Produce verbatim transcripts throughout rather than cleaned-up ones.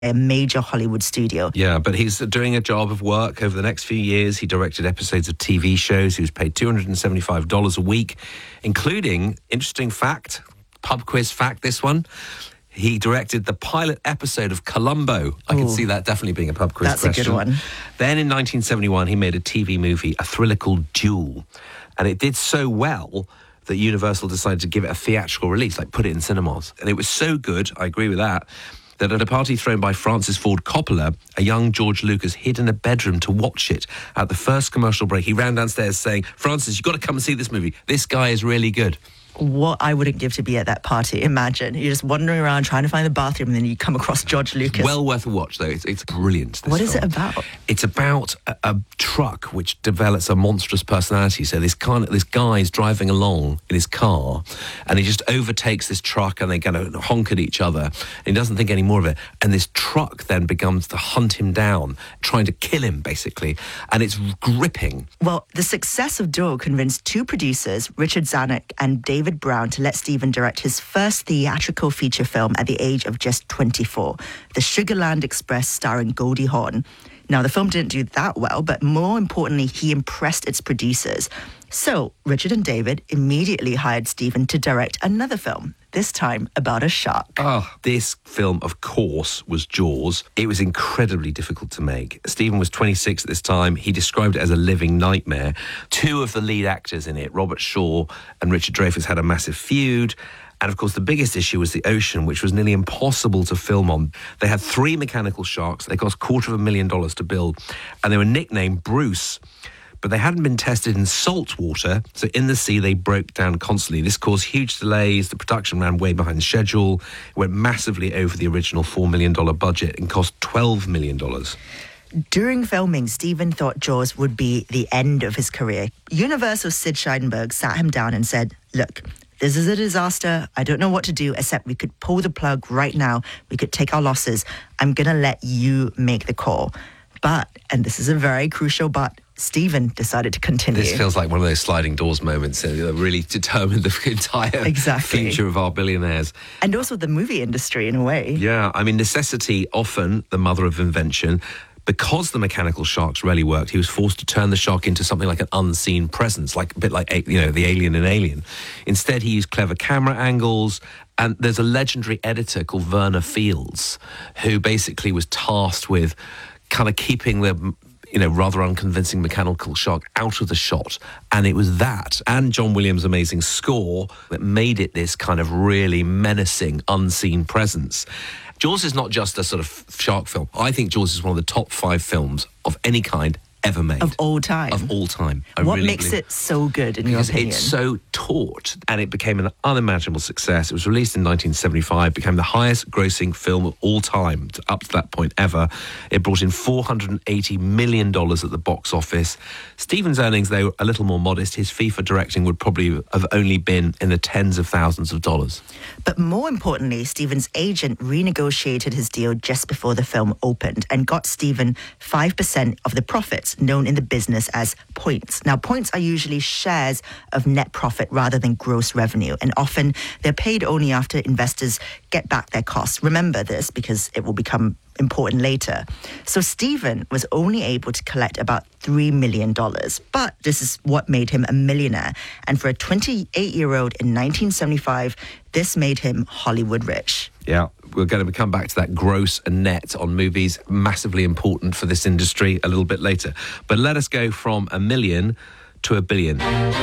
a major Hollywood studio. Yeah, but he's doing a job of work over the next few years. He directed episodes of T V shows. He was paid two hundred seventy-five dollars a week, including, interesting fact, pub quiz fact, this one, he directed the pilot episode of Columbo. I can Ooh. see that definitely being a pub quiz That's question. a good one. Then in nineteen seventy-one, he made a T V movie, a thriller called Duel. And it did so well that Universal decided to give it a theatrical release, like put it in cinemas. And it was so good, I agree with that, that at a party thrown by Francis Ford Coppola, a young George Lucas hid in a bedroom to watch it. At the first commercial break, he ran downstairs saying, "Francis, you've got to come and see this movie. This guy is really good." What I wouldn't give to be at that party. Imagine you're just wandering around trying to find the bathroom and then you come across George Lucas. Well worth a watch, though. It's, it's brilliant. What is film. it about? It's about a, a truck which develops a monstrous personality. So this kind of, this guy's driving along in his car and he just overtakes this truck and they kind of honk at each other. And he doesn't think any more of it. And this truck then begins to hunt him down, trying to kill him, basically. And it's gripping. Well, the success of Duel convinced two producers, Richard Zanuck and David Brown, to let Steven direct his first theatrical feature film at the age of just twenty-four, The Sugarland Express, starring Goldie Hawn. Now, the film didn't do that well, but more importantly, he impressed its producers. So, Richard and David immediately hired Steven to direct another film, this time about a shark. Oh, this film, of course, was Jaws. It was incredibly difficult to make. Steven was twenty-six at this time. He described it as a living nightmare. Two of the lead actors in it, Robert Shaw and Richard Dreyfuss, had a massive feud. And, of course, the biggest issue was the ocean, which was nearly impossible to film on. They had three mechanical sharks. They cost a quarter of a million dollars to build. And they were nicknamed Bruce. But they hadn't been tested in salt water, so in the sea they broke down constantly. This caused huge delays. The production ran way behind schedule. It went massively over the original four million dollars budget and cost twelve million dollars. During filming, Steven thought Jaws would be the end of his career. Universal's Sid Scheidenberg sat him down and said, "Look, this is a disaster. I don't know what to do, except we could pull the plug right now. We could take our losses. I'm going to let you make the call." But, and this is a very crucial but, Steven decided to continue. This feels like one of those sliding doors moments that really determined the entire exactly. future of our billionaires. And also the movie industry, in a way. Yeah, I mean, necessity, often the mother of invention. Because the mechanical sharks really worked, he was forced to turn the shark into something like an unseen presence, like a bit like, you know, the alien in Alien. Instead, he used clever camera angles, and there's a legendary editor called Verna Fields, who basically was tasked with kind of keeping the, you know, rather unconvincing mechanical shark out of the shot. And it was that, and John Williams' amazing score, that made it this kind of really menacing, unseen presence. Jaws is not just a sort of shark film. I think Jaws is one of the top five films of any kind ever made. Of all time. Of all time. I what really makes believe. it so good, in Because your opinion? it's so taut, and it became an unimaginable success. It was released in nineteen seventy-five, became the highest grossing film of all time, to, up to that point ever. It brought in four hundred eighty million dollars at the box office. Steven's earnings, they were a little more modest. His fee for directing would probably have only been in the tens of thousands of dollars. But more importantly, Steven's agent renegotiated his deal just before the film opened and got Steven five percent of the profits, known in the business as points. Now, points are usually shares of net profit rather than gross revenue, and often they're paid only after investors get back their costs. Remember this because it will become important later. So Steven was only able to collect about three million dollars, but this is what made him a millionaire. And for a twenty-eight-year-old in nineteen seventy-five, this made him Hollywood rich. Yeah, we're going to come back to that gross and net on movies, massively important for this industry, a little bit later. But let us go from a million to a billion.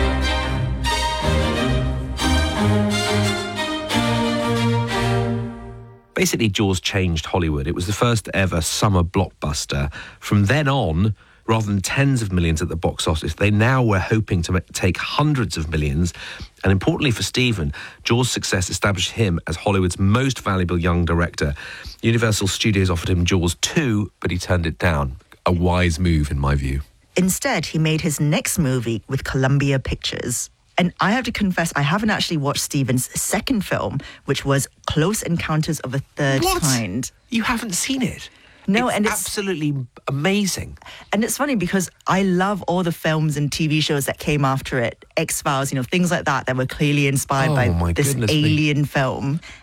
Basically, Jaws changed Hollywood. It was the first ever summer blockbuster. From then on, rather than tens of millions at the box office, they now were hoping to take hundreds of millions. And importantly for Steven, Jaws' success established him as Hollywood's most valuable young director. Universal Studios offered him Jaws two, but he turned it down. A wise move, in my view. Instead, he made his next movie with Columbia Pictures. And I have to confess, I haven't actually watched Steven's second film, which was Close Encounters of a Third What? Kind. You haven't seen it? No, it's and it's absolutely amazing. And it's funny because I love all the films and T V shows that came after it, X-Files, you know, things like that that were clearly inspired Oh, by my this goodness me. alien film.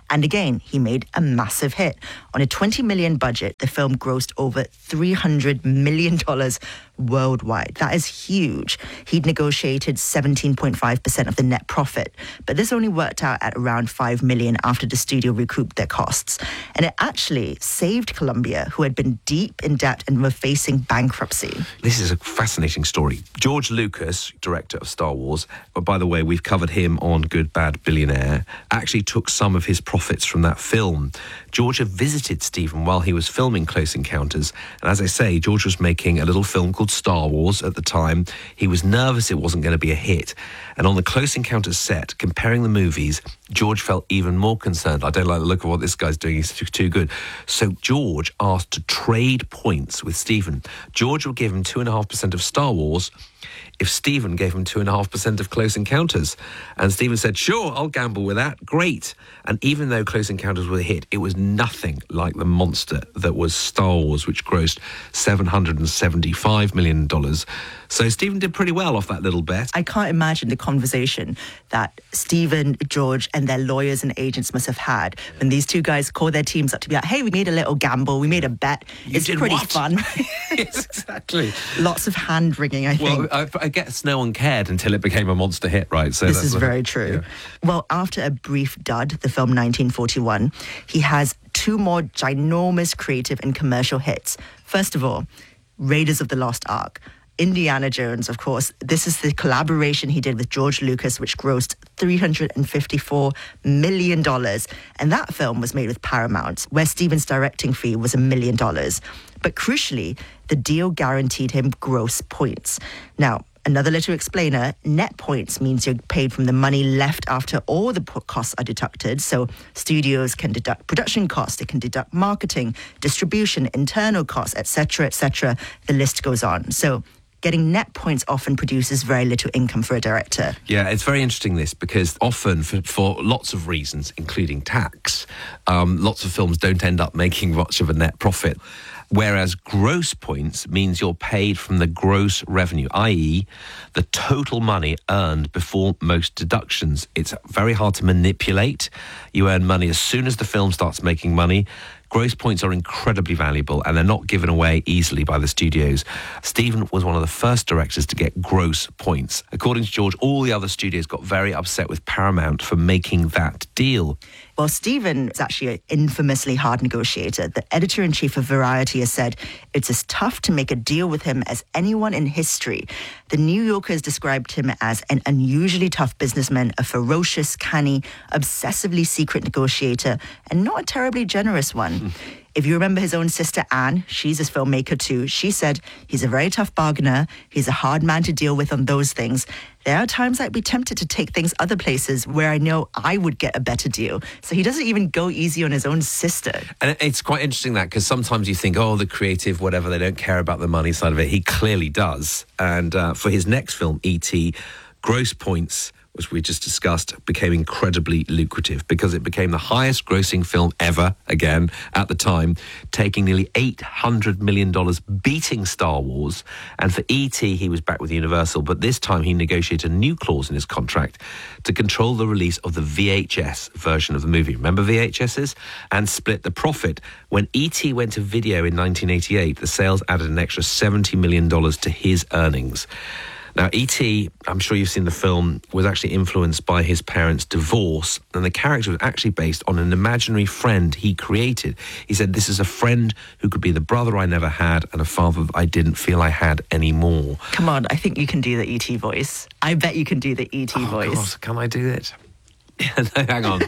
And again, he made a massive hit. On a twenty million dollars budget, the film grossed over three hundred million dollars worldwide. That is huge. He'd negotiated seventeen point five percent of the net profit, but this only worked out at around five million dollars after the studio recouped their costs. And it actually saved Columbia, who had been deep in debt and were facing bankruptcy. This is a fascinating story. George Lucas, director of Star Wars, oh, by the way, we've covered him on Good, Bad, Billionaire, actually took some of his profits from that film. George had visited Stephen while he was filming Close Encounters, and as I say, George was making a little film called Star Wars at the time. He was nervous it wasn't going to be a hit, and on the Close Encounters set, comparing the movies, George felt even more concerned. I don't like the look of what this guy's doing, he's too good. So George asked to trade points with Stephen. George would give him two point five percent of Star Wars if Stephen gave him two point five percent of Close Encounters. And Stephen said, sure, I'll gamble with that. Great. And even though Close Encounters was a hit, it was nothing like the monster that was Star Wars, which grossed seven hundred seventy-five million dollars. So Stephen did pretty well off that little bet. I can't imagine the conversation that Stephen, George, and their lawyers and agents must have had when these two guys call their teams up to be like, hey, we made a little gamble, we made a bet. You it's did pretty what? fun. Yes, exactly. Lots of hand wringing, I think. Well, I, I guess no one cared until it became a monster hit, right? So this that's is what, very true. Yeah. Well, after a brief dud, the film nineteen forty-one, he has two more ginormous creative and commercial hits. First of all, Raiders of the Lost Ark. Indiana Jones, of course. This is the collaboration he did with George Lucas, which grossed three hundred fifty-four million dollars. And that film was made with Paramount, where Stephen's directing fee was a million dollars. But crucially, the deal guaranteed him gross points. Now, another little explainer, net points means you're paid from the money left after all the costs are deducted. So studios can deduct production costs, they can deduct marketing, distribution, internal costs, et cetera, et cetera. The list goes on. So getting net points often produces very little income for a director. Yeah, it's very interesting, this, because often, for, for lots of reasons, including tax, um, lots of films don't end up making much of a net profit. Whereas gross points means you're paid from the gross revenue, that is the total money earned before most deductions. It's very hard to manipulate. You earn money as soon as the film starts making money. Gross points are incredibly valuable, and they're not given away easily by the studios. Stephen was one of the first directors to get gross points. According to George, all the other studios got very upset with Paramount for making that deal. Well, Stephen is actually an infamously hard negotiator. The editor-in-chief of Variety has said it's as tough to make a deal with him as anyone in history. The New Yorker has described him as an unusually tough businessman, a ferocious, canny, obsessively secret negotiator, and not a terribly generous one. Mm. If you remember his own sister, Anne, she's a filmmaker too. She said he's a very tough bargainer. He's a hard man to deal with on those things. There are times I'd be tempted to take things other places where I know I would get a better deal. So he doesn't even go easy on his own sister. And it's quite interesting that, because sometimes you think, oh, the creative, whatever, they don't care about the money side of it. He clearly does. And uh, for his next film, E T, gross points, which we just discussed, became incredibly lucrative because it became the highest grossing film ever, again, at the time, taking nearly eight hundred million dollars, beating Star Wars. And for E T, he was back with Universal, but this time he negotiated a new clause in his contract to control the release of the V H S version of the movie. Remember V H Ss? And split the profit. When E T went to video in nineteen eighty-eight, the sales added an extra seventy million dollars to his earnings. Now, E T, I'm sure you've seen the film, was actually influenced by his parents' divorce, and the character was actually based on an imaginary friend he created. He said, this is a friend who could be the brother I never had and a father that I didn't feel I had anymore. Come on, I think you can do the E T voice. I bet you can do the E T oh, voice. God, can I do it? No, hang on.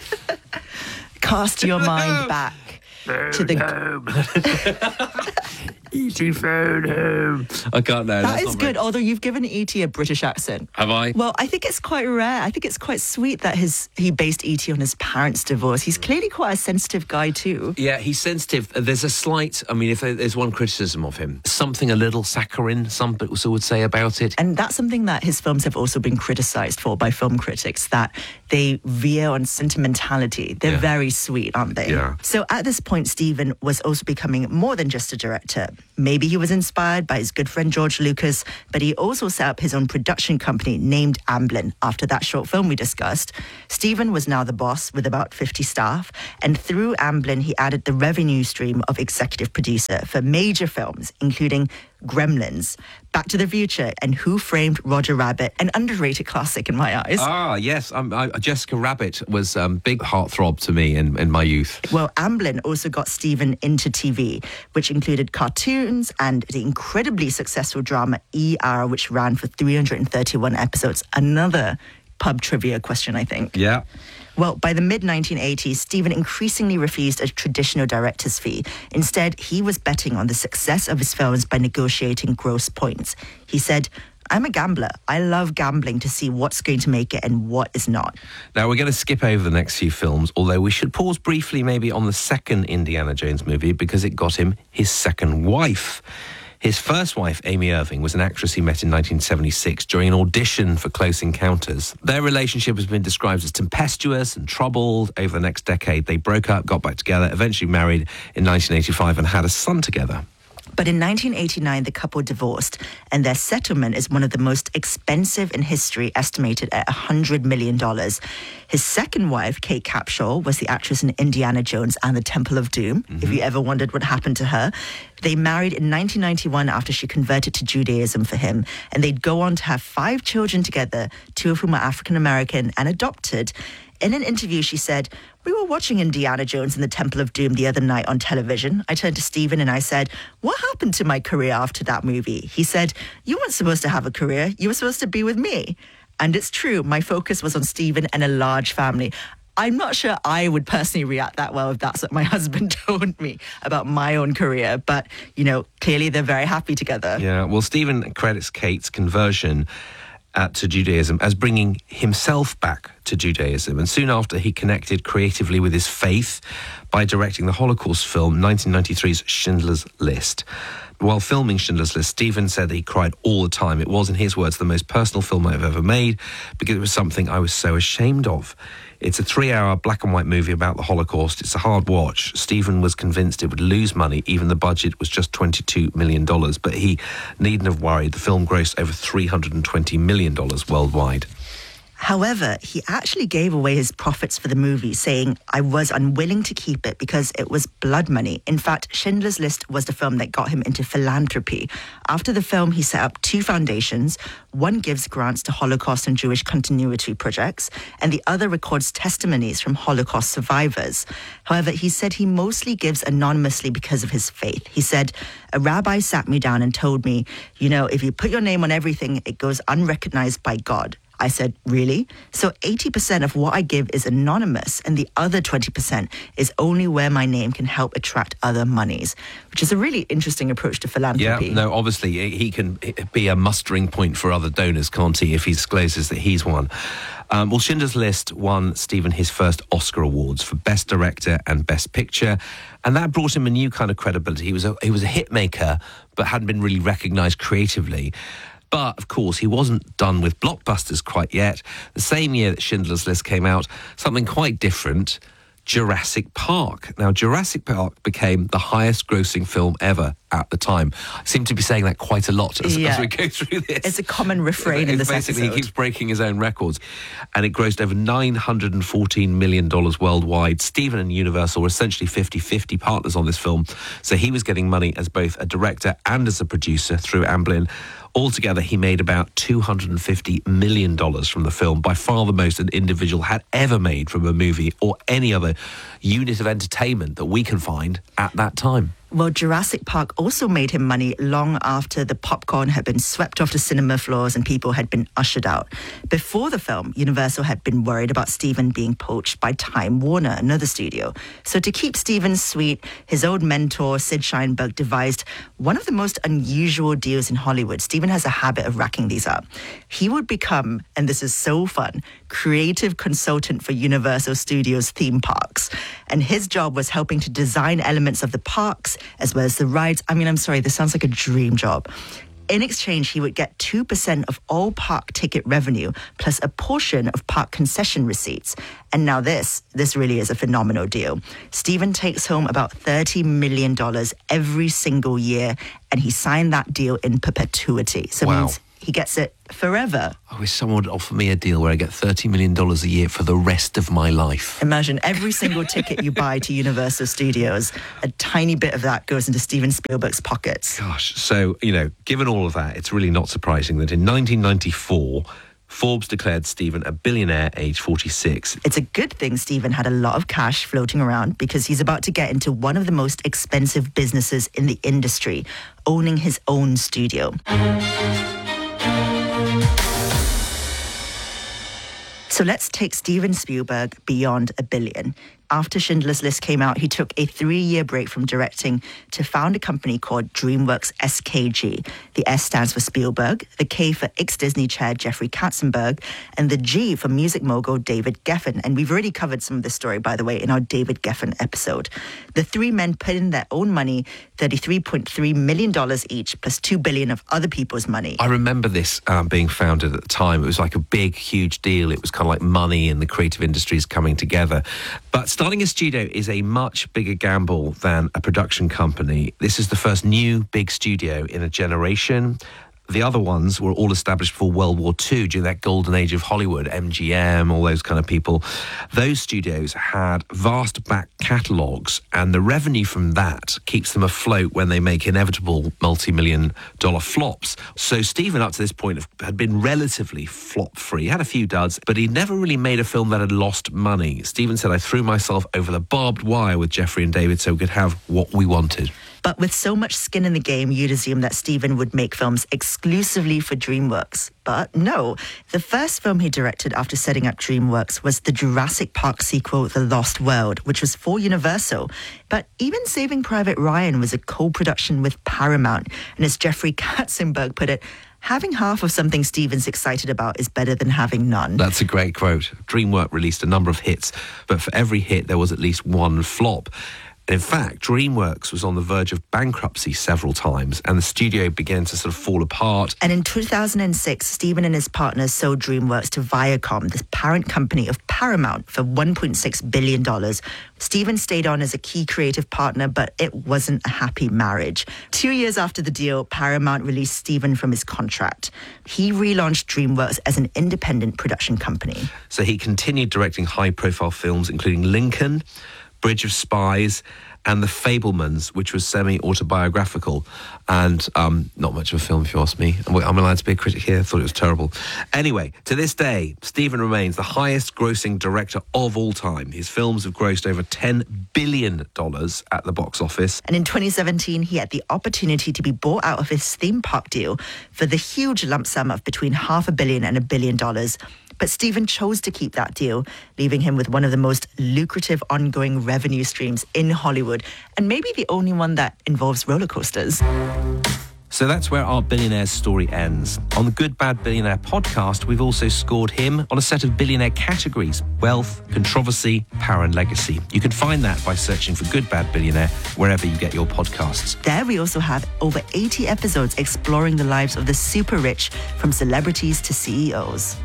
Cast your mind back to the... E T phone home. I can't know. That is good, very... although you've given E T a British accent. Have I? Well, I think it's quite rare. I think it's quite sweet that his he based E T on his parents' divorce. He's clearly quite a sensitive guy too. Yeah, he's sensitive. There's a slight, I mean, if there's one criticism of him, something a little saccharine, some people would say about it. And that's something that his films have also been criticised for by film critics, that they veer on sentimentality. They're Yeah. very sweet, aren't they? Yeah. So at this point, Steven was also becoming more than just a director. Maybe he was inspired by his good friend George Lucas, but he also set up his own production company named Amblin after that short film we discussed. Steven was now the boss with about fifty staff, and through Amblin, he added the revenue stream of executive producer for major films, including Gremlins, Back to the Future, and Who Framed Roger Rabbit, an underrated classic in my eyes. Ah, yes. Um, I, Jessica Rabbit was a um, big heartthrob to me in, in my youth. Well, Amblin also got Steven into T V, which included cartoons and the incredibly successful drama E R, which ran for three hundred thirty-one episodes. Another pub trivia question, I think. Yeah. Well, by the mid nineteen eighties, Steven increasingly refused a traditional director's fee. Instead, he was betting on the success of his films by negotiating gross points. He said, "I'm a gambler. I love gambling to see what's going to make it and what is not." Now, we're going to skip over the next few films, although we should pause briefly maybe on the second Indiana Jones movie because it got him his second wife. His first wife, Amy Irving, was an actress he met in nineteen seventy-six during an audition for Close Encounters. Their relationship has been described as tempestuous and troubled. Over the next decade, they broke up, got back together, eventually married in nineteen eighty-five and had a son together. But in nineteen eighty-nine, the couple divorced, and their settlement is one of the most expensive in history, estimated at one hundred million dollars. His second wife, Kate Capshaw, was the actress in Indiana Jones and the Temple of Doom, mm-hmm. if you ever wondered what happened to her. They married in nineteen ninety-one after she converted to Judaism for him, and they'd go on to have five children together, two of whom are African-American and adopted. In an interview, she said, "We were watching Indiana Jones and the Temple of Doom the other night on television. I turned to Steven and I said, 'What happened to my career after that movie?' He said, 'You weren't supposed to have a career. You were supposed to be with me.' And it's true. My focus was on Steven and a large family." I'm not sure I would personally react that well if that's what my husband told me about my own career. But, you know, clearly they're very happy together. Yeah, well, Steven credits Kate's conversion Uh, to Judaism as bringing himself back to Judaism. And soon after, he connected creatively with his faith by directing the Holocaust film nineteen ninety-three's Schindler's List. While filming Schindler's List, Steven said that he cried all the time. It was, in his words, the most personal film I've ever made because it was something I was so ashamed of. It's a three-hour black and white movie about the Holocaust. It's a hard watch. Steven was convinced it would lose money. Even the budget was just twenty-two million dollars. But he needn't have worried. The film grossed over three hundred twenty million dollars worldwide. However, he actually gave away his profits for the movie, saying, "I was unwilling to keep it because it was blood money." In fact, Schindler's List was the film that got him into philanthropy. After the film, he set up two foundations. One gives grants to Holocaust and Jewish continuity projects, and the other records testimonies from Holocaust survivors. However, he said he mostly gives anonymously because of his faith. He said, "A rabbi sat me down and told me, you know, if you put your name on everything, it goes unrecognized by God." I said, "Really?" So eighty percent of what I give is anonymous, and the other twenty percent is only where my name can help attract other monies, which is a really interesting approach to philanthropy. Yeah, no, obviously he can be a mustering point for other donors, can't he, if he discloses that he's one. Um, well, Schindler's List won Steven his first Oscar awards for Best Director and Best Picture, and that brought him a new kind of credibility. He was a, he was a hit maker, but hadn't been really recognised creatively. But, of course, he wasn't done with blockbusters quite yet. The same year that Schindler's List came out, something quite different, Jurassic Park. Now, Jurassic Park became the highest-grossing film ever at the time. I seem to be saying that quite a lot as, yeah. as we go through this. It's a common refrain it's in this basically, episode. He keeps breaking his own records. And it grossed over nine hundred fourteen million dollars worldwide. Steven and Universal were essentially fifty-fifty partners on this film. So he was getting money as both a director and as a producer through Amblin. Altogether, he made about two hundred fifty million dollars from the film, by far the most an individual had ever made from a movie or any other unit of entertainment that we can find at that time. Well, Jurassic Park also made him money long after the popcorn had been swept off the cinema floors and people had been ushered out. Before the film, Universal had been worried about Steven being poached by Time Warner, another studio. So to keep Steven sweet, his old mentor, Sid Sheinberg, devised one of the most unusual deals in Hollywood. Steven has a habit of racking these up. He would become, and this is so fun, creative consultant for Universal Studios theme parks. And his job was helping to design elements of the parks as well as the rides. I mean, I'm sorry, this sounds like a dream job. In exchange, he would get two percent of all park ticket revenue, plus a portion of park concession receipts. And now this, this really is a phenomenal deal. Steven takes home about thirty million dollars every single year, and he signed that deal in perpetuity. So Wow. it means he gets it forever. I wish someone would offer me a deal where I get thirty million dollars a year for the rest of my life. Imagine every single ticket you buy to Universal Studios, a tiny bit of that goes into Steven Spielberg's pockets. Gosh, so, you know, given all of that, it's really not surprising that in nineteen ninety-four, Forbes declared Steven a billionaire age forty-six. It's a good thing Steven had a lot of cash floating around because he's about to get into one of the most expensive businesses in the industry, owning his own studio. So let's take Steven Spielberg beyond a billion. After Schindler's List came out, he took a three-year break from directing to found a company called DreamWorks S K G. The S stands for Spielberg, the K for ex-Disney chair Jeffrey Katzenberg, and the G for music mogul David Geffen. And we've already covered some of this story, by the way, in our David Geffen episode. The three men put in their own money, thirty-three point three million dollars each, plus two billion dollars of other people's money. I remember this um, being founded at the time. It was like a big, huge deal. It was kind of like money and the creative industries coming together. But starting a studio is a much bigger gamble than a production company. This is the first new big studio in a generation. The other ones were all established before World War Two, during that golden age of Hollywood, M G M, all those kind of people. Those studios had vast back catalogues, and the revenue from that keeps them afloat when they make inevitable multi-million dollar flops. So Steven, up to this point, had been relatively flop-free. He had a few duds, but he'd never really made a film that had lost money. Steven said, I threw myself over the barbed wire with Jeffrey and David so we could have what we wanted. But with so much skin in the game, you'd assume that Steven would make films exclusively for DreamWorks. But no, the first film he directed after setting up DreamWorks was the Jurassic Park sequel, The Lost World, which was for Universal. But even Saving Private Ryan was a co-production with Paramount. And as Jeffrey Katzenberg put it, having half of something Steven's excited about is better than having none. That's a great quote. DreamWorks released a number of hits, but for every hit, there was at least one flop. In fact, DreamWorks was on the verge of bankruptcy several times, and the studio began to sort of fall apart. And in two thousand six, Steven and his partners sold DreamWorks to Viacom, the parent company of Paramount, for one point six billion dollars. Steven stayed on as a key creative partner, but it wasn't a happy marriage. Two years after the deal, Paramount released Steven from his contract. He relaunched DreamWorks as an independent production company. So he continued directing high-profile films, including Lincoln, Bridge of Spies, and The Fabelmans, which was semi-autobiographical and um, not much of a film, if you ask me. I'm allowed to be a critic here. I thought it was terrible. Anyway, to this day, Steven remains the highest-grossing director of all time. His films have grossed over ten billion dollars at the box office. And in twenty seventeen, he had the opportunity to be bought out of his theme park deal for the huge lump sum of between half a billion and a billion dollars. But Steven chose to keep that deal, leaving him with one of the most lucrative ongoing revenue streams in Hollywood, and maybe the only one that involves roller coasters. So that's where our billionaire's story ends. On the Good Bad Billionaire podcast, we've also scored him on a set of billionaire categories: wealth, controversy, power and legacy. You can find that by searching for Good Bad Billionaire wherever you get your podcasts. There we also have over eighty episodes exploring the lives of the super rich, from celebrities to C E Os.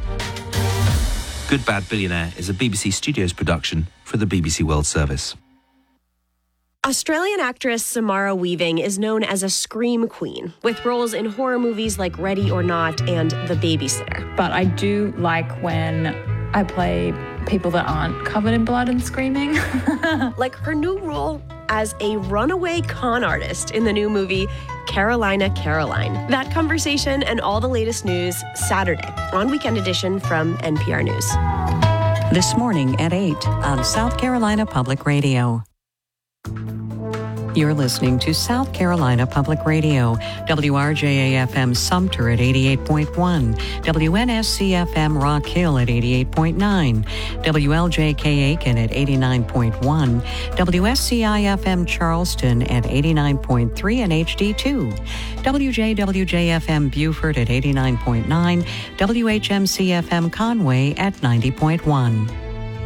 Good Bad Billionaire is a B B C Studios production for the B B C World Service. Australian actress Samara Weaving is known as a scream queen, with roles in horror movies like Ready or Not and The Babysitter. But I do like when I play people that aren't covered in blood and screaming. Like her new role as a runaway con artist in the new movie Carolina, Caroline. That conversation and all the latest news Saturday on Weekend Edition from N P R News. This morning at eight on South Carolina Public Radio. You're listening to South Carolina Public Radio, W R J A F M Sumter at eighty-eight point one, W N S C F M Rock Hill at eighty-eight point nine, W L J K Aiken at eighty-nine point one, W S C I F M Charleston at eighty-nine point three and H D two, W J W J F M Beaufort at eighty-nine point nine, W H M C F M Conway at ninety point one.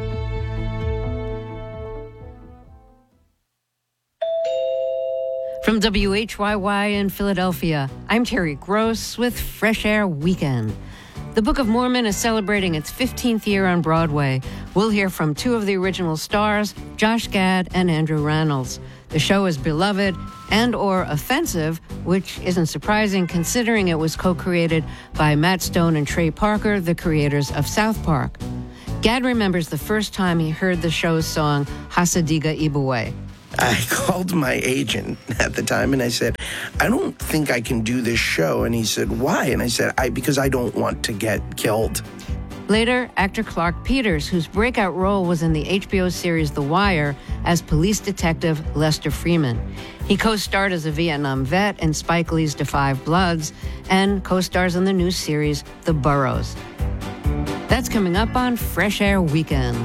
From From W H Y Y in Philadelphia, I'm Terry Gross with Fresh Air Weekend. The Book of Mormon is celebrating its fifteenth year on Broadway. We'll hear from two of the original stars, Josh Gad and Andrew Rannells. The show is beloved and or offensive, which isn't surprising considering it was co-created by Matt Stone and Trey Parker, the creators of South Park. Gad remembers the first time he heard the show's song, Hasadiga Ibuwe. I called my agent at the time and I said, I don't think I can do this show. And he said, why? And I said, I because I don't want to get killed. Later, actor Clark Peters, whose breakout role was in the H B O series The Wire as police detective Lester Freeman. He co-starred as a Vietnam vet in Spike Lee's Da Five Bloods and co-stars in the new series The Burrows. That's coming up on Fresh Air Weekend.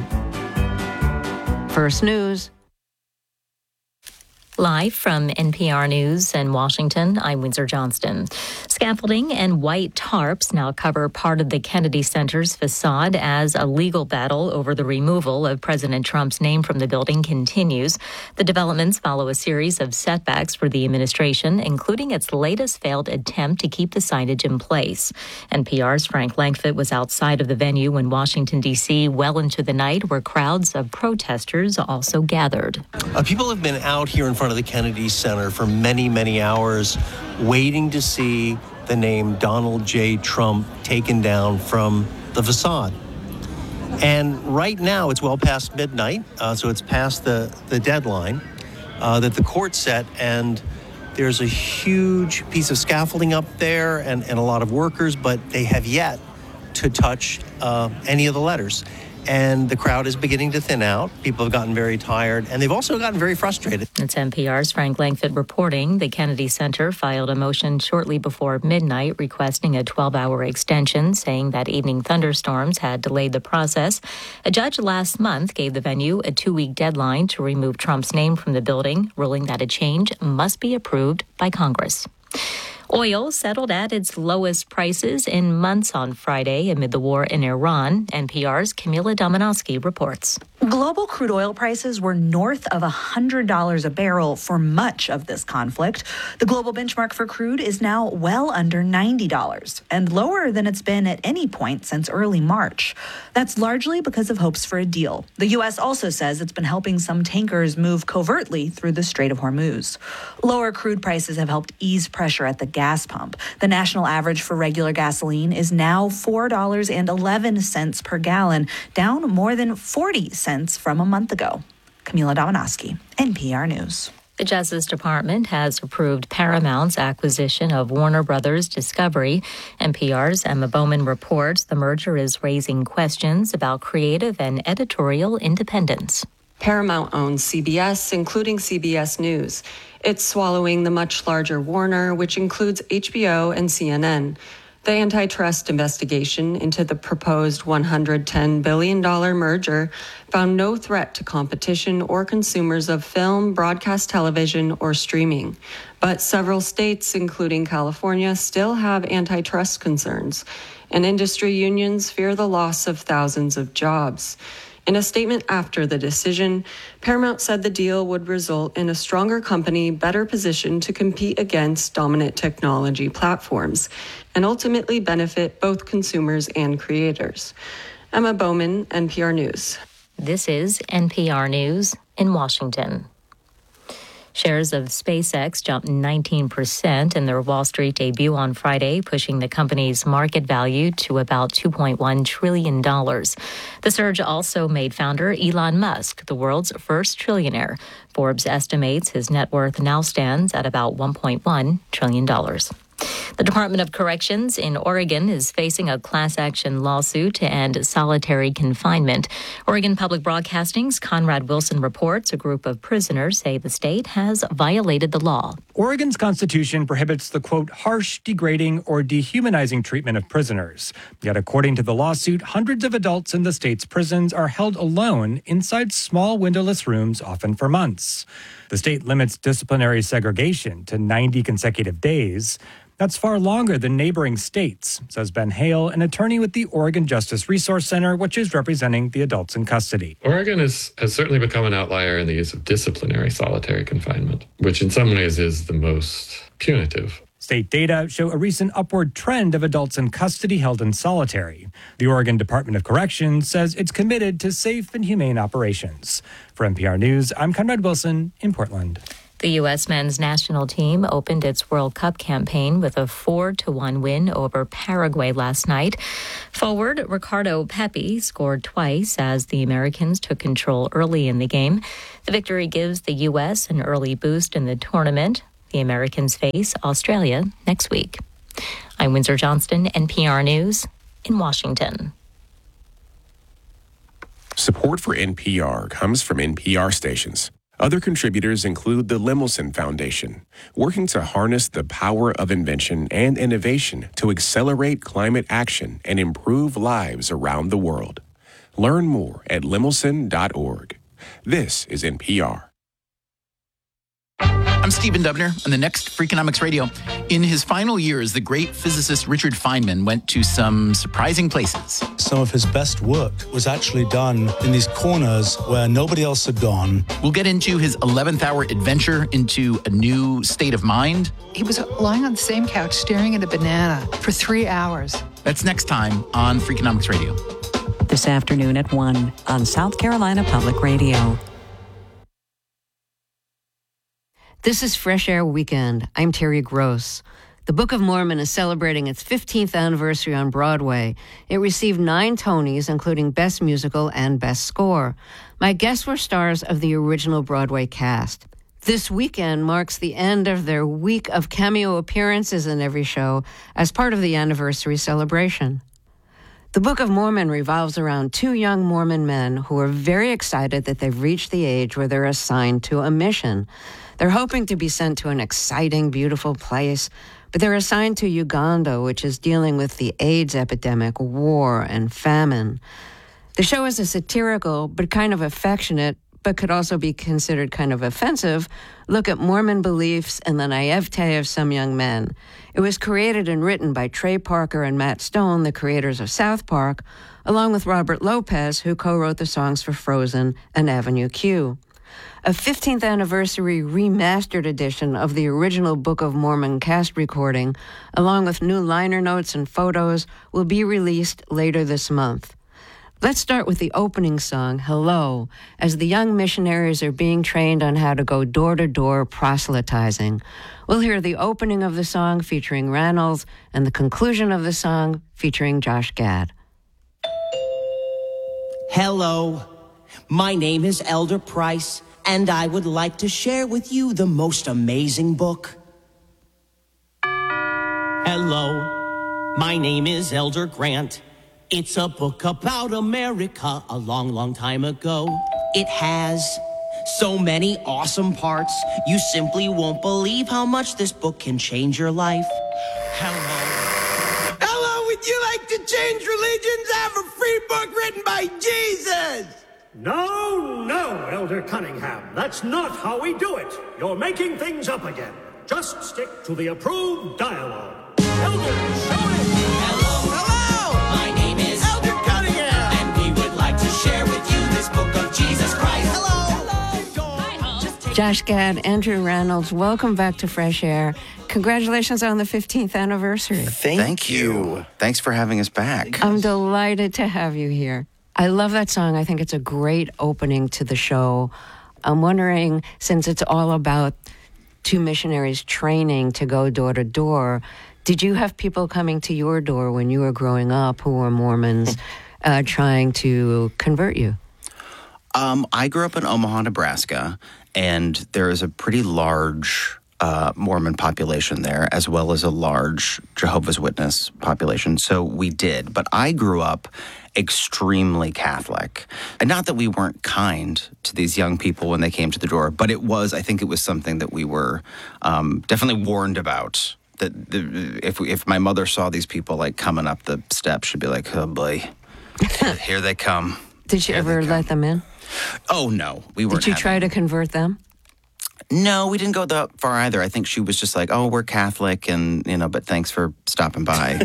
First News. Live from N P R News in Washington, I'm Windsor Johnston. Scaffolding and white tarps now cover part of the Kennedy Center's facade as a legal battle over the removal of President Trump's name from the building continues. The developments follow a series of setbacks for the administration, including its latest failed attempt to keep the signage in place. N P R's Frank Langfitt was outside of the venue in Washington, D C well into the night, where crowds of protesters also gathered. Uh, people have been out here in front of the Kennedy Center for many, many hours, waiting to see the name Donald J. Trump taken down from the facade. And right now, it's well past midnight, uh, so it's past the, the deadline uh, that the court set, and there's a huge piece of scaffolding up there and, and a lot of workers, but they have yet to touch uh, any of the letters. And the crowd is beginning to thin out. People have gotten very tired, and they've also gotten very frustrated. It's N P R's Frank Langfitt reporting. The Kennedy Center filed a motion shortly before midnight requesting a twelve-hour extension, saying that evening thunderstorms had delayed the process. A judge last month gave the venue a two-week deadline to remove Trump's name from the building, ruling that a change must be approved by Congress. Oil settled at its lowest prices in months on Friday amid the war in Iran. N P R's Camila Dominowski reports. Global crude oil prices were north of one hundred dollars a barrel for much of this conflict. The global benchmark for crude is now well under ninety dollars and lower than it's been at any point since early March. That's largely because of hopes for a deal. The U S also says it's been helping some tankers move covertly through the Strait of Hormuz. Lower crude prices have helped ease pressure at the gas pump. The national average for regular gasoline is now four dollars and eleven cents per gallon, down more than forty cents from a month ago. Camila Dominowski, N P R News. The Justice Department has approved Paramount's acquisition of Warner Brothers Discovery. N P R's Emma Bowman reports the merger is raising questions about creative and editorial independence. Paramount owns C B S, including C B S News. It's swallowing the much larger Warner, which includes H B O and C N N. The antitrust investigation into the proposed one hundred ten billion dollars merger found no threat to competition or consumers of film, broadcast television, or streaming. But several states, including California, still have antitrust concerns, and industry unions fear the loss of thousands of jobs. In a statement after the decision, Paramount said the deal would result in a stronger company better positioned to compete against dominant technology platforms and ultimately benefit both consumers and creators. Emma Bowman, N P R News. This is N P R News in Washington. Shares of SpaceX jumped nineteen percent in their Wall Street debut on Friday, pushing the company's market value to about two point one trillion dollars. The surge also made founder Elon Musk the world's first trillionaire. Forbes estimates his net worth now stands at about one point one trillion dollars. The Department of Corrections in Oregon is facing a class action lawsuit to end solitary confinement. Oregon Public Broadcasting's Conrad Wilson reports a group of prisoners say the state has violated the law. Oregon's constitution prohibits the, quote, harsh, degrading, or dehumanizing treatment of prisoners. Yet, according to the lawsuit, hundreds of adults in the state's prisons are held alone inside small windowless rooms, often for months. The state limits disciplinary segregation to ninety consecutive days. That's far longer than neighboring states, says Ben Hale, an attorney with the Oregon Justice Resource Center, which is representing the adults in custody. Oregon is, has certainly become an outlier in the use of disciplinary solitary confinement, which in some ways is the most punitive. State data show a recent upward trend of adults in custody held in solitary. The Oregon Department of Corrections says it's committed to safe and humane operations. For N P R News, I'm Conrad Wilson in Portland. The U S men's national team opened its World Cup campaign with a four to one win over Paraguay last night. Forward Ricardo Pepi scored twice as the Americans took control early in the game. The victory gives the U S an early boost in the tournament. The Americans face Australia next week. I'm Windsor Johnston, N P R News in Washington. Support for N P R comes from N P R stations. Other contributors include the Lemelson Foundation, working to harness the power of invention and innovation to accelerate climate action and improve lives around the world. Learn more at lemelson dot org. This is N P R. I'm Stephen Dubner on the next Freakonomics Radio. In his final years, the great physicist Richard Feynman went to some surprising places. Some of his best work was actually done in these corners where nobody else had gone. We'll get into his eleventh hour adventure into a new state of mind. He was lying on the same couch staring at a banana for three hours. That's next time on Freakonomics Radio. This afternoon at one on South Carolina Public Radio. This is Fresh Air Weekend. I'm Terry Gross. The Book of Mormon is celebrating its fifteenth anniversary on Broadway. It received nine Tonys, including Best Musical and Best Score. My guests were stars of the original Broadway cast. This weekend marks the end of their week of cameo appearances in every show as part of the anniversary celebration. The Book of Mormon revolves around two young Mormon men who are very excited that they've reached the age where they're assigned to a mission. They're hoping to be sent to an exciting, beautiful place, but they're assigned to Uganda, which is dealing with the AIDS epidemic, war, and famine. The show is a satirical, but kind of affectionate, but could also be considered kind of offensive, look at Mormon beliefs and the naivete of some young men. It was created and written by Trey Parker and Matt Stone, the creators of South Park, along with Robert Lopez, who co-wrote the songs for Frozen and Avenue Q. A fifteenth anniversary remastered edition of the original Book of Mormon cast recording, along with new liner notes and photos, will be released later this month. Let's start with the opening song, Hello, as the young missionaries are being trained on how to go door-to-door proselytizing. We'll hear the opening of the song featuring Reynolds and the conclusion of the song featuring Josh Gad. Hello, my name is Elder Price, and I would like to share with you the most amazing book. Hello, my name is Elder Grant. It's a book about America a long, long time ago. It has so many awesome parts. You simply won't believe how much this book can change your life. Hello. Hello, would you like to change religions? I have a free book written by Jesus. No, no, Elder Cunningham. That's not how we do it. You're making things up again. Just stick to the approved dialogue. Elder, show it. Hello. Hello. My name is Elder Cunningham. And we would like to share with you this book of Jesus Christ. Hello. Hello. Josh Gad, Andrew Reynolds, welcome back to Fresh Air. Congratulations on the fifteenth anniversary. Thank, Thank you. you. Thanks for having us back. I'm delighted to have you here. I love that song. I think it's a great opening to the show. I'm wondering, since it's all about two missionaries training to go door to door, did you have people coming to your door when you were growing up who were Mormons uh, trying to convert you? Um, I grew up in Omaha, Nebraska, and there is a pretty large uh, Mormon population there, as well as a large Jehovah's Witness population. So we did. But I grew up extremely Catholic. And not that we weren't kind to these young people when they came to the door, but it was, I think it was something that we were um, definitely warned about. That the, if we, if my mother saw these people like coming up the steps, she'd be like, oh boy, here they come. Did you here ever let them in? Oh, no. We weren't. Did you having... try to convert them? No, we didn't go that far either. I think she was just like, oh, we're Catholic and, you know, but thanks for stopping by.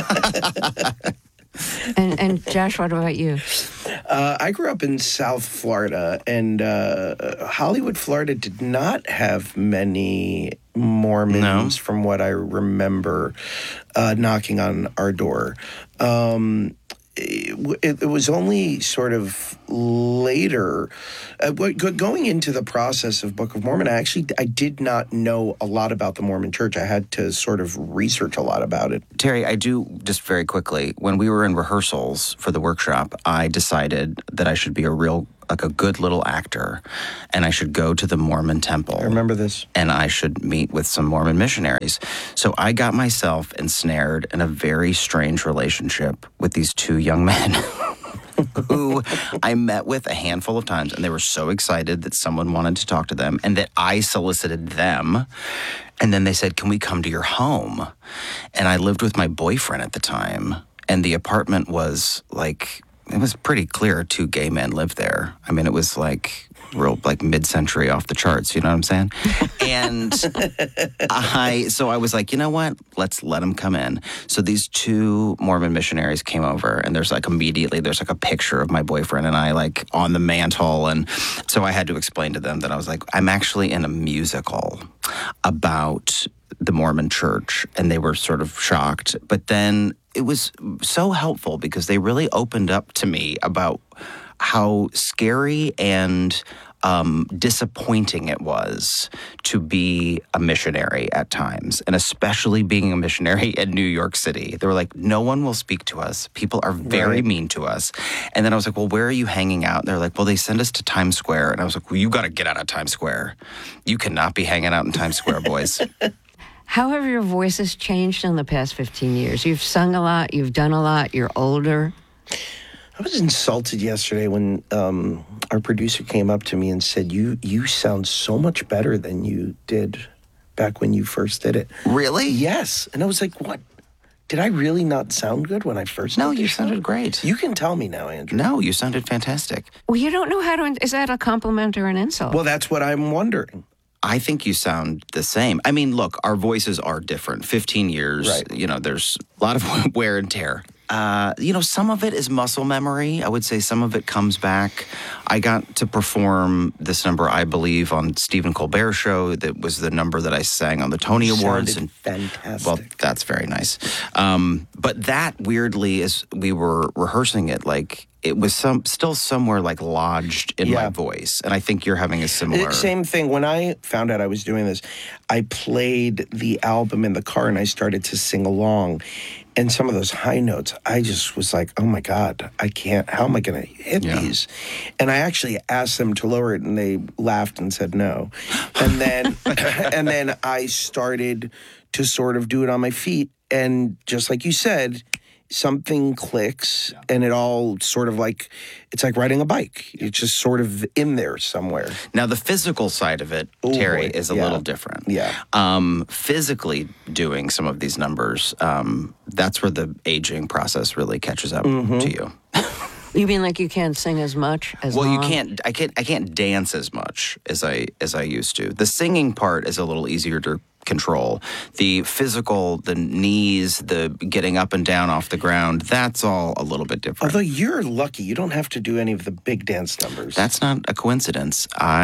and, and Josh, what about you? Uh, I grew up in South Florida, and uh, Hollywood, Florida did not have many Mormons, no. from what I remember, uh, knocking on our door. Um, it, it, it was only sort of later, uh, going into the process of Book of Mormon, I actually, I did not know a lot about the Mormon Church. I had to sort of research a lot about it. Terry, I do, just very quickly, when we were in rehearsals for the workshop, I decided that I should be a real like a good little actor, and I should go to the Mormon temple. I remember this. And I should meet with some Mormon missionaries. So I got myself ensnared in a very strange relationship with these two young men who I met with a handful of times, and they were so excited that someone wanted to talk to them and that I solicited them. And then they said, can we come to your home? And I lived with my boyfriend at the time, and the apartment was like... It was pretty clear two gay men lived there. I mean, it was like real, like mid-century off the charts, you know what I'm saying? And I, so I was like, you know what? Let's let them come in. So these two Mormon missionaries came over, and there's like immediately, there's like a picture of my boyfriend and I like on the mantle. And so I had to explain to them that I was like, I'm actually in a musical about the Mormon Church, and they were sort of shocked. But then it was so helpful because they really opened up to me about how scary and um, disappointing it was to be a missionary at times, and especially being a missionary in New York City. They were like, no one will speak to us. People are very right. mean to us. And then I was like, well, where are you hanging out? And they're like, well, they send us to Times Square. And I was like, well, you got to get out of Times Square. You cannot be hanging out in Times Square, boys. How have your voices changed in the past fifteen years? You've sung a lot, you've done a lot, you're older. I was insulted yesterday when um, our producer came up to me and said, you you sound so much better than you did back when you first did it. Really? Yes. And I was like, what? Did I really not sound good when I first No, did you this sounded show? great. You can tell me now, Andrew. No, you sounded fantastic. Well, you don't know how to, is that a compliment or an insult? Well, that's what I'm wondering. I think you sound the same. I mean, look, our voices are different. fifteen years, right. you know, there's a lot of wear and tear. Uh, you know, some of it is muscle memory. I would say some of it comes back. I got to perform this number, I believe, on Stephen Colbert's show. That was the number that I sang on the Tony Awards. And fantastic. Well, that's very nice. Um, but that, weirdly, as we were rehearsing it, like, it was some still somewhere like lodged in yeah. my voice. And I think you're having a similar... Same thing. When I found out I was doing this, I played the album in the car and I started to sing along. And some of those high notes, I just was like, oh my God, I can't, how am I going to hit yeah. these? And I actually asked them to lower it and they laughed and said no. And then, and then I started to sort of do it on my feet. And just like you said, something clicks and it all sort of like, it's like riding a bike. It's just sort of in there somewhere. Now, the physical side of it, Ooh, Terry, boy. is a yeah. little different. Yeah. Um, physically doing some of these numbers, um, that's where the aging process really catches up mm-hmm. to you. You mean like you can't sing as much as well? long? You can't. I can't. I can't dance as much as I as I used to. The singing part is a little easier to control. The physical, the knees, the getting up and down off the ground, that's all a little bit different. Although you're lucky, you don't have to do any of the big dance numbers. That's not a coincidence.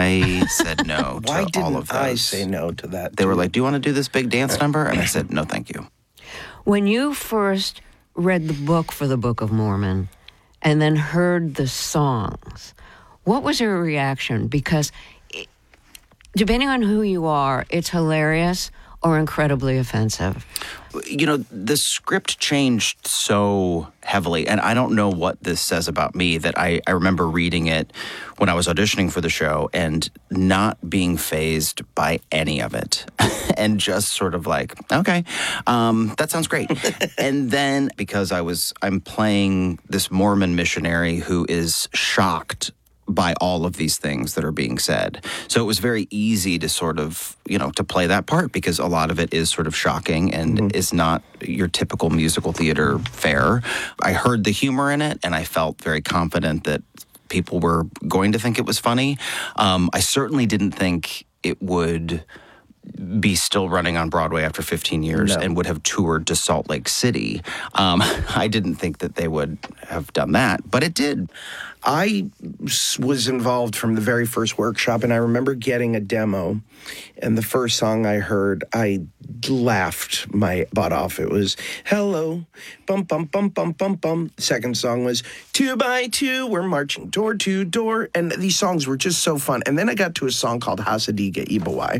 I said no to Why all of those. Why didn't I say no to that? They too? were like, "Do you want to do this big dance number?" And I said, "No, thank you." When you first read the book for the Book of Mormon, and then heard the songs, what was your reaction? Because it, depending on who you are, it's hilarious or incredibly offensive. You know, the script changed so heavily, and I don't know what this says about me, that I, I remember reading it when I was auditioning for the show and not being fazed by any of it. And just sort of like, okay, um, that sounds great. And then because I was, I'm playing this Mormon missionary who is shocked by all of these things that are being said. So it was very easy to sort of, you know, to play that part because a lot of it is sort of shocking and mm-hmm. is not your typical musical theater fare. I heard the humor in it and I felt very confident that people were going to think it was funny. Um, I certainly didn't think it would be still running on Broadway after fifteen years No. and would have toured to Salt Lake City. Um, I didn't think that they would have done that, but it did. I was involved from the very first workshop, and I remember getting a demo, and the first song I heard, I laughed my butt off. It was, hello, bum, bum, bum, bum, bum, bum. The second song was, two by two, we're marching door to door. And these songs were just so fun. And then I got to a song called Hasadiga Ibawai.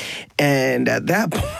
And at that point,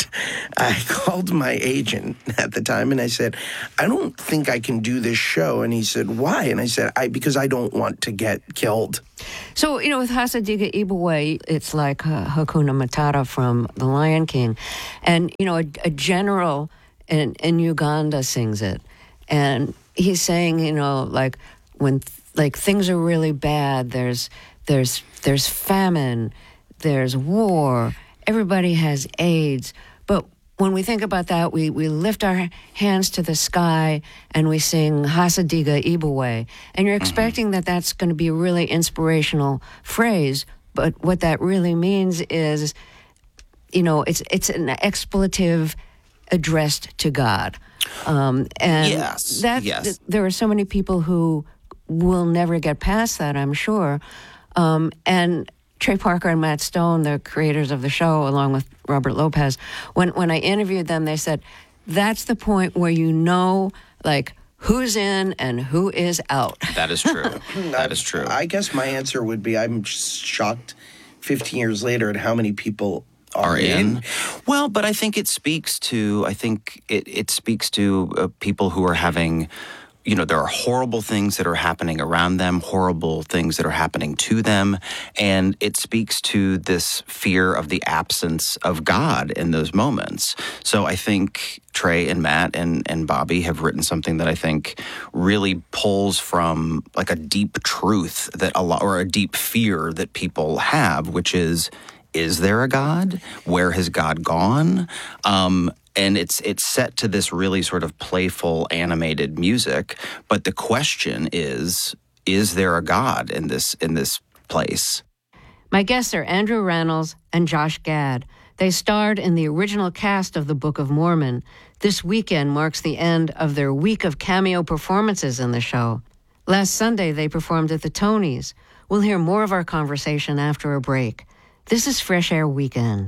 I called my agent at the time and I said, I don't think I can do this show. And he said, why? And I said, I because I don't want to get killed. So, you know, with Hasadiga Ibawai, it's like uh, Hakuna Matata from The Lion King. And, you know, a, a general in, in Uganda sings it. And he's saying, you know, like when like things are really bad, there's there's there's famine, there's war, everybody has AIDS. But when we think about that, we, we lift our hands to the sky and we sing Hasadiga Ibawai. And you're expecting that that's going to be a really inspirational phrase. But what that really means is, you know, it's it's an expletive addressed to God. Um, and Yes, that, yes. th- there are so many people who will never get past that, I'm sure. Um, and Trey Parker and Matt Stone, the creators of the show, along with Robert Lopez, when when I interviewed them, they said, that's the point where you know, like, who's in and who is out. That is true. That is true. I guess my answer would be I'm shocked fifteen years later at how many people are, are in. Well, but I think it speaks to, I think it, it speaks to uh, people who are having, you know, there are horrible things that are happening around them, horrible things that are happening to them. And it speaks to this fear of the absence of God in those moments. So I think Trey and Matt and, and Bobby have written something that I think really pulls from like a deep truth that a lot, or a deep fear that people have, which is, is there a God? Where has God gone? Um, And it's it's set to this really sort of playful, animated music. But the question is, is there a God in this in this place? My guests are Andrew Rannells and Josh Gad. They starred in the original cast of the Book of Mormon. This weekend marks the end of their week of cameo performances in the show. Last Sunday, they performed at the Tonys. We'll hear more of our conversation after a break. This is Fresh Air Weekend.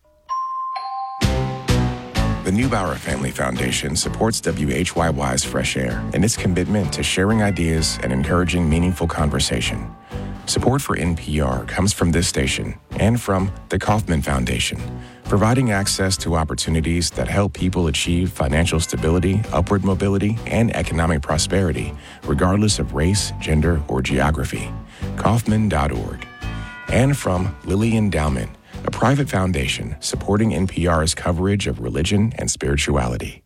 The Neubauer Family Foundation supports W H Y Y's Fresh Air and its commitment to sharing ideas and encouraging meaningful conversation. Support for N P R comes from this station and from the Kauffman Foundation, providing access to opportunities that help people achieve financial stability, upward mobility, and economic prosperity, regardless of race, gender, or geography. Kauffman dot org. And from Lilly Endowment, a private foundation supporting N P R's coverage of religion and spirituality.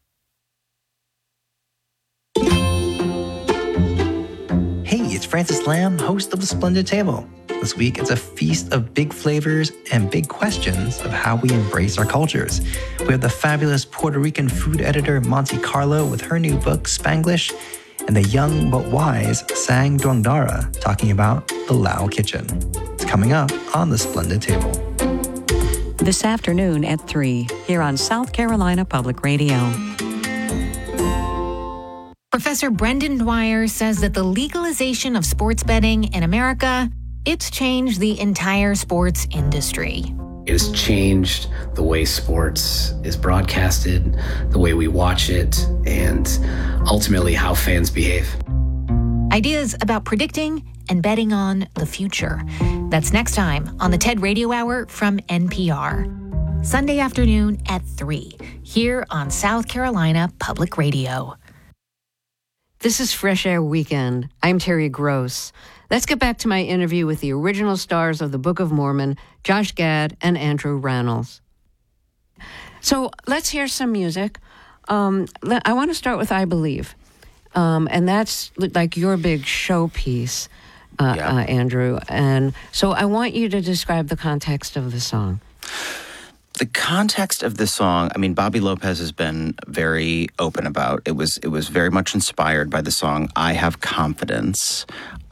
Hey, it's Francis Lamb, host of The Splendid Table. This week, it's a feast of big flavors and big questions of how we embrace our cultures. We have the fabulous Puerto Rican food editor Monty Carlo with her new book, Spanglish, and the young but wise Sang Duangdara talking about the Lao Kitchen. It's coming up on The Splendid Table. This afternoon at three, here on South Carolina Public Radio. Professor Brendan Dwyer says that the legalization of sports betting in America, it's changed the entire sports industry. It has changed the way sports is broadcasted, the way we watch it, and ultimately how fans behave. Ideas about predicting and betting on the future. That's next time on the TED Radio Hour from N P R. Sunday afternoon at three, here on South Carolina Public Radio. This is Fresh Air Weekend. I'm Terry Gross. Let's get back to my interview with the original stars of the Book of Mormon, Josh Gad and Andrew Rannells. So let's hear some music. Um, I want to start with I Believe. Um, and that's like your big showpiece, uh, yeah. uh, Andrew. And so I want you to describe the context of the song. The context of the song, I mean, Bobby Lopez has been very open about. It was it was very much inspired by the song I Have Confidence.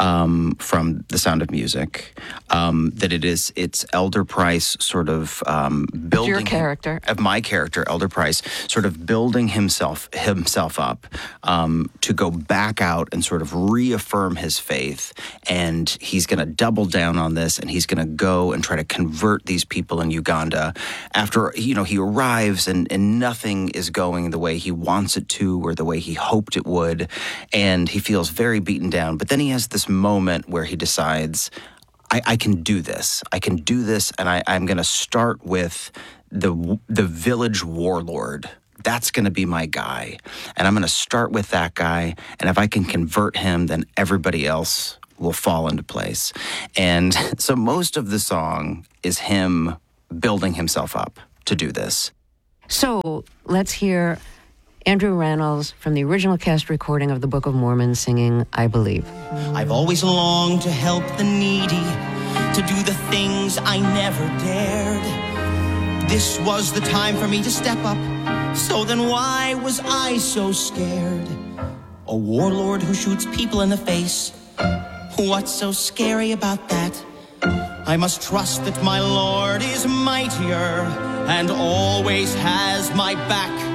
um, from The Sound of Music. Um, that it is, it's Elder Price sort of um, building your character of my character, Elder Price, sort of building himself himself up um, to go back out and sort of reaffirm his faith, and he's going to double down on this, and he's going to go and try to convert these people in Uganda. After you know he arrives and and nothing is going the way he wants it to or the way he hoped it would, and he feels very beaten down. But then he has this moment where he decides, I, I can do this. I can do this, and I, I'm going to start with the the village warlord. That's going to be my guy, and I'm going to start with that guy. And if I can convert him, then everybody else will fall into place. And so most of the song is him building himself up to do this. So let's hear Andrew Rannells from the original cast recording of the Book of Mormon singing I Believe. I've always longed to help the needy, to do the things I never dared. This was the time for me to step up, so then why was I so scared? A warlord who shoots people in the face, what's so scary about that? I must trust that my Lord is mightier and always has my back.